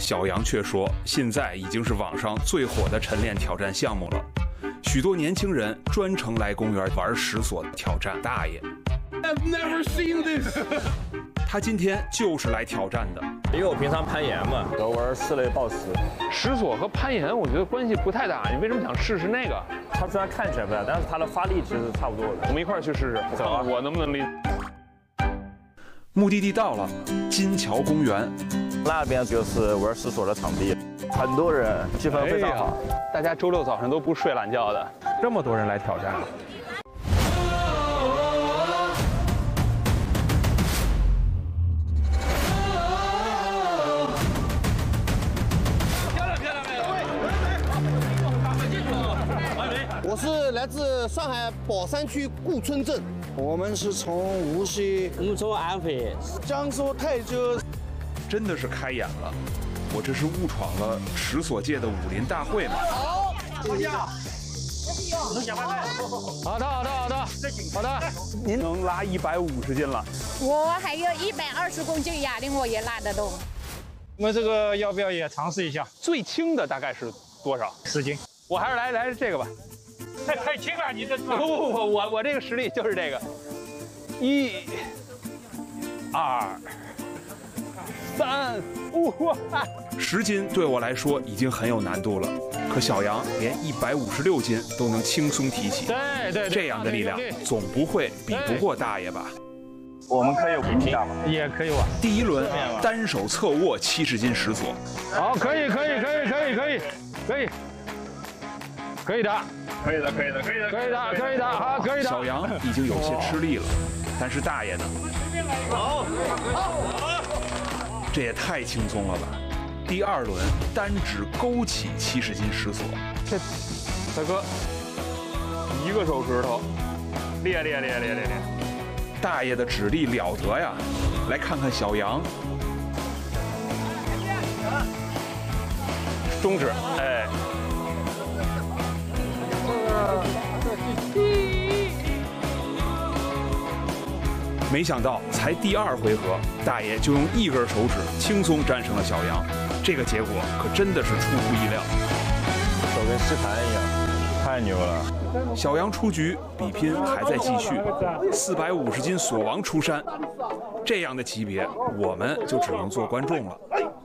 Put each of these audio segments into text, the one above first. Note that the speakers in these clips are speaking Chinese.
小杨却说，现在已经是网上最火的晨练挑战项目了，许多年轻人专程来公园玩石锁挑战大爷。 I've never seen this 他今天就是来挑战的， 因为我平常攀岩嘛，都玩室内抱石。 石锁和攀岩我觉得关系不太大，你为什么想试试那个？ 它虽然看起来不大，但是它的发力其实是差不多的。 我们一块儿去试试， 走啊！ 我能不能力？ 目的地到了，金桥公园。 那边就是玩石锁的场地，很多人，气氛非常好。 大家周六早上都不睡懒觉的，这么多人来挑战。 我是来自上海宝山区顾村镇， 我们是从无锡， 我们从安徽， 江苏泰州。 真的是开眼了，我这是误闯了石锁界的武林大会吗？ 好的，您能拉150斤了， 我还有120公斤哑铃，我也拉得动。 我们这个要不要也尝试一下？ 最轻的大概是多少 10斤。 我还是来这个吧。 这太轻了，你这不，我这个实力就是这个。1、2、3、5。 10斤对我来说已经很有难度了，可小杨连156斤都能轻松提起。 对， 这样的力量总不会比不过大爷吧？ 我们可以比一下吗？ 也可以玩。 第一轮单手侧卧70斤石锁。 好，可以的，好，可以的。 小杨已经有些吃力了，但是大爷呢？ 好， 这也太轻松了吧！第二轮单指勾起70斤石锁。 这大哥，一个手指头，练。 大爷的指力了得呀！来看看小杨， 中指，哎。 没想到才第2回合，大爷就用1根手指轻松战胜了小杨，这个结果可真的是出乎意料。 手跟吸盘一样，太牛了！ 小杨出局，比拼还在继续。450斤锁王出山，这样的级别，我们就只能做观众了。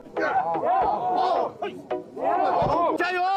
加油！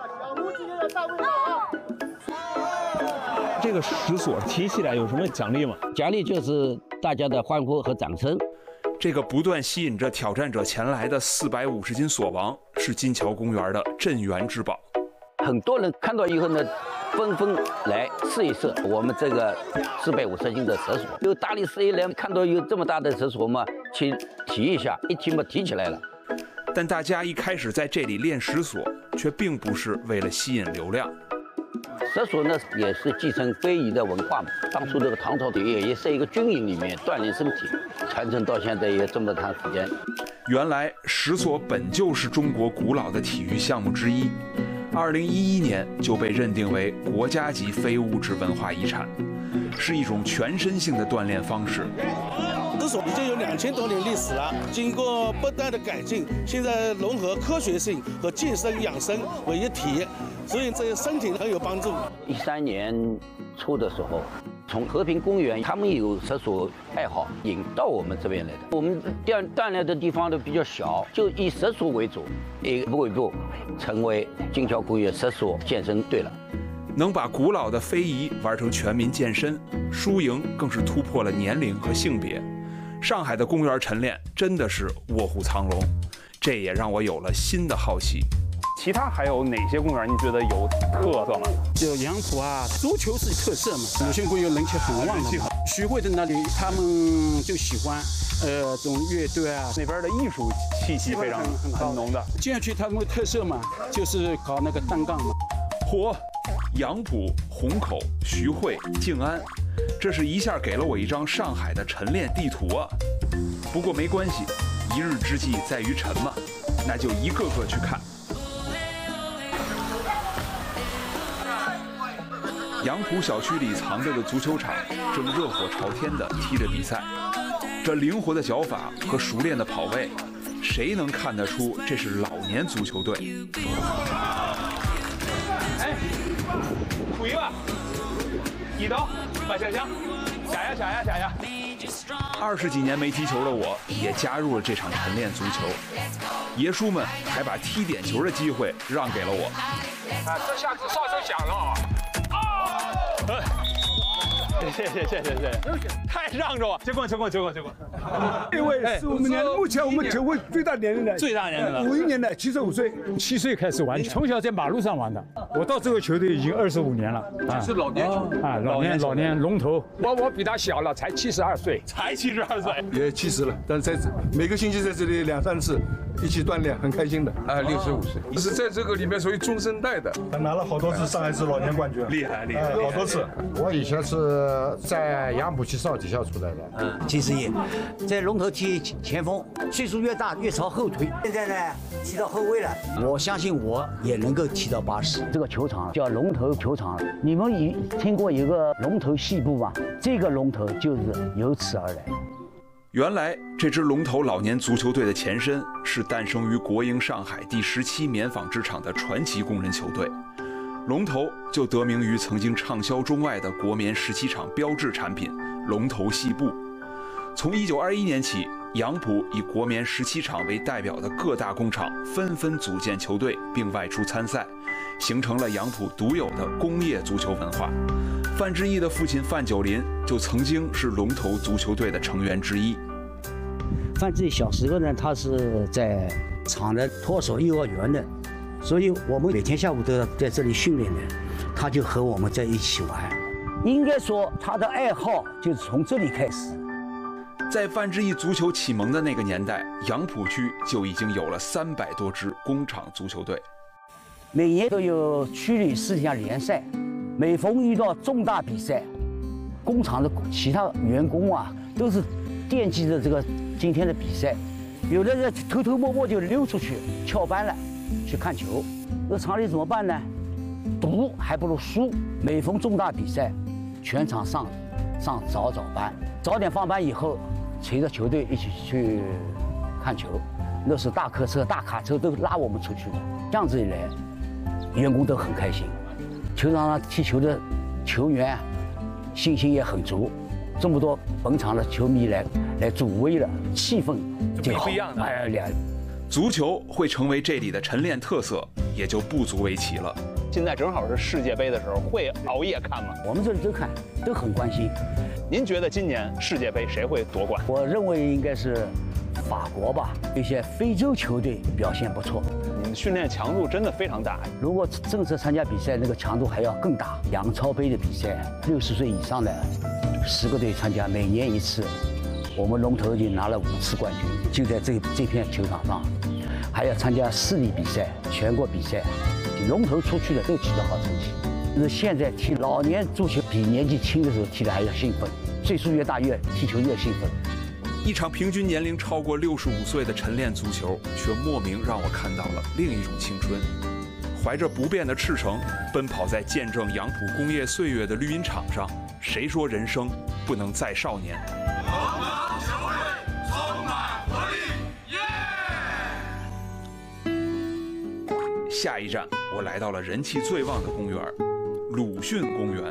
这个石锁提起来有什么奖励吗？ 奖励就是大家的欢呼和掌声。 这个不断吸引着挑战者前来的450斤锁王，是金桥公园的镇园之宝。 很多人看到以后呢，纷纷来试一试我们这个450斤的石锁。有大力士一来看到有这么大的石锁嘛，去提一下，一提嘛提起来了。 但大家一开始在这里练石锁，却并不是为了吸引流量。 石锁呢也是继承非遗的文化嘛。当初这个唐朝的也是一个军营里面锻炼身体，传承到现在也这么长时间。 原来石锁本就是中国古老的体育项目之一，2011年就被认定为国家级非物质文化遗产，是一种全身性的锻炼方式。 石锁已经有2000多年历史了，经过不断的改进，现在融合科学性和健身养生为一体，所以对身体很有帮助。 13年初的时候，从和平公园他们有石锁爱好引到我们这边来的。我们锻炼的地方都比较小，就以石锁为主，一步一步成为金桥公园石锁健身队了。 能把古老的非遗玩成全民健身，输赢更是突破了年龄和性别。上海的公园晨练真的是卧虎藏龙，这也让我有了新的好奇。 其他还有哪些公园你觉得有特色吗？ 就杨浦啊，足球是特色嘛，有些公园人气很旺的。徐汇的那里，他们就喜欢这种乐队啊， 那边的艺术气息非常很浓的。 这样去他们的特色嘛，就是搞那个单杠嘛。 嚯，杨浦、虹口、徐汇、静安，这是一下给了我一张上海的晨练地图啊！不过没关系，一日之计在于晨嘛，那就一个个去看。杨浦小区里藏着的足球场正热火朝天地踢着比赛，这灵活的脚法和熟练的跑位， 谁能看得出这是老年足球队？ 哎，补一个，一刀，把下枪，下呀。 20几年没踢球的我，也加入了这场晨练足球。爷叔们还把踢点球的机会让给了我。 啊，这下子哨声响了啊！ 谢谢，太让着我，结棍。 因为是我们目前我们球会最大年龄的，51年的75岁 ，7岁开始玩，从小在马路上玩的。我到这个球队已经25年了， 是老年球啊，老年龙头。我比他小了，才72岁， 也70了，但是每个星期在这里2、3次一起锻炼，很开心的。 啊，65岁，是在这个里面属于中生代的。 他拿了好多次上海市老年冠军， 厉害， 好多次。 我以前是在杨浦区少体校出来的 70爷，在龙头踢前锋，岁数越大越朝后退。现在呢，踢到后卫了，我相信我也能够踢到80。 这个球场叫龙头球场，你们听过一个龙头戏部吗？这个龙头就是由此而来。 原来这支龙头老年足球队的前身是诞生于国营上海第17棉纺织厂的传奇工人球队。龙头就得名于曾经畅销中外的国棉17厂标志产品龙头细布。从1921年起，杨浦以国棉17厂为代表的各大工厂纷纷组建球队并外出参赛，形成了杨浦独有的工业足球文化。范志毅的父亲范九林就曾经是龙头足球队的成员之一。 范志毅小时候呢，他是在厂的托手幼儿园的。所以我们每天下午都要在这里训练的，他就和我们在一起玩。应该说他的爱好就是从这里开始。 在范志毅足球启蒙的那个年代，杨浦区就已经有了300多支工厂足球队。 每年都有区里4项联赛，每逢遇到重大比赛，工厂的其他员工啊都是惦记着这个今天的比赛，有的人偷偷摸摸就溜出去翘班了。去看球，那厂里怎么办呢？赌还不如输。每逢重大比赛，全场上早班，早点放班以后，随着球队一起去看球。那是大客车、大卡车都拉我们出去的。这样子一来，员工都很开心，球场上踢球的球员信心也很足。这么多本场的球迷来助威了，气氛就不一样的。 足球会成为这里的晨练特色，也就不足为奇了。 现在正好是世界杯的时候，会熬夜看吗？ 我们这里都看，都很关心。 您觉得今年世界杯谁会夺冠？ 我认为应该是法国吧，一些非洲球队表现不错。 你们训练强度真的非常大。 如果正式参加比赛，那个强度还要更大。杨超杯的比赛，60岁以上的10个队参加，每年1次。我们龙头已经拿了5次冠军，就在这片球场上，还要参加市里比赛、全国比赛，龙头出去的都取得好成绩。那现在踢老年足球比年纪轻的时候踢的还要兴奋，岁数越大越踢球越兴奋。 一场平均年龄超过65岁的晨练足球，却莫名让我看到了另一种青春。怀着不变的赤诚，奔跑在见证杨浦工业岁月的绿茵场上，谁说人生不能再少年？下一站，我来到了人气最旺的公园——鲁迅公园。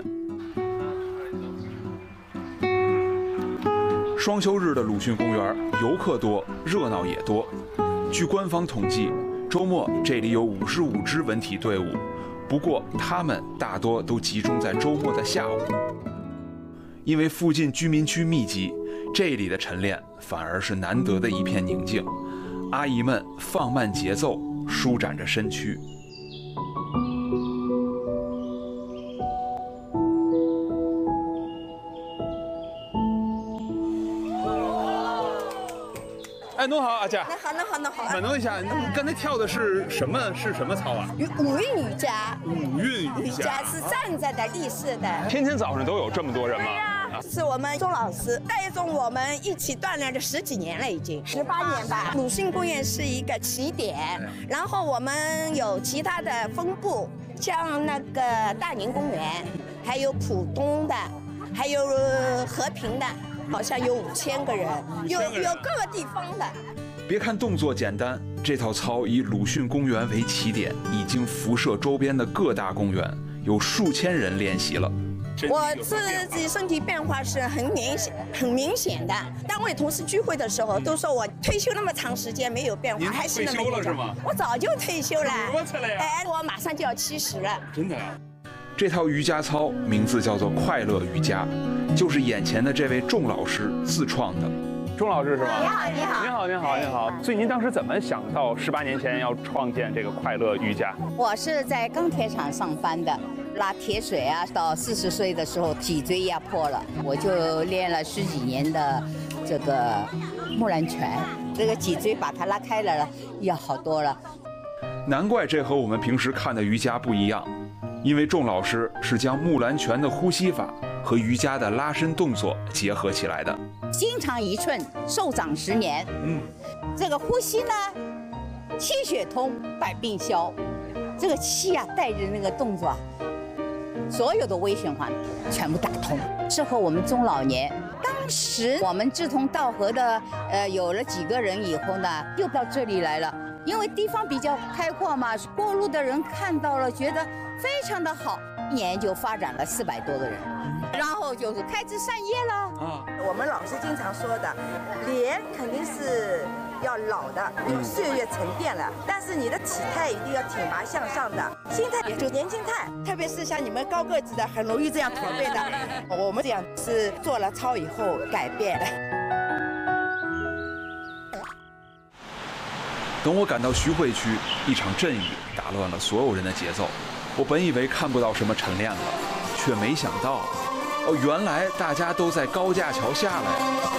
双休日的鲁迅公园，游客多，热闹也多。据官方统计，周末这里有55支文体队伍，不过他们大多都集中在周末的下午。因为附近居民区密集，这里的晨练反而是难得的一片宁静。阿姨们放慢节奏，舒展着身躯。 哎，侬好，阿姐。 侬好。 问侬一下，你刚才跳的是什么操啊？ 五韵瑜伽。 五韵瑜伽是站着的立式的。 天天早上都有这么多人吗？ 是我们钟老师带动我们一起锻炼了10几年了，已经18年吧。鲁迅公园是一个起点，然后我们有其他的分部，像那个大宁公园，还有浦东的，还有和平的，好像有5000个人，有各个地方的。 别看动作简单，这套操以鲁迅公园为起点，已经辐射周边的各大公园，有数千人练习了。 我自己身体变化是很明显的。单位同事聚会的时候都说我退休那么长时间没有变化，还是那么退休了是吗？ 我早就退休了。 多次了呀？ 哎，我马上就要70了。 真的呀？ 这套瑜伽操名字叫做快乐瑜伽，就是眼前的这位仲老师自创的。 钟老师是吗？ 你好，你好， 您好，您好，您好。所以您当时怎么想到18年前要创建这个快乐瑜伽？ 我是在钢铁厂上班的，拉铁水啊，到40岁的时候脊椎压迫了，我就练了10几年的这个木兰拳，这个脊椎把它拉开了，也好多了。 难怪这和我们平时看的瑜伽不一样，因为仲老师是将木兰拳的呼吸法和瑜伽的拉伸动作结合起来的。 心长1寸，寿长10年。这个呼吸呢，气血通，百病消。这个气啊，带着那个动作啊，所有的微循环全部打通，适合我们中老年。当时我们志同道合的，有了几个人以后呢，又到这里来了。因为地方比较开阔嘛，过路的人看到了，觉得非常的好，1年就发展了400多个人，然后就是开枝散叶了。 我们老师经常说的，脸肯定是要老的，有岁月沉淀了，但是你的体态一定要挺拔向上的，心态也就年轻态，特别是像你们高个子的，很容易这样驼背的。我们这样是做了操以后改变的。 等我赶到徐汇区，一场阵雨打乱了所有人的节奏。我本以为看不到什么晨练了，却没想到，原来大家都在高架桥下来。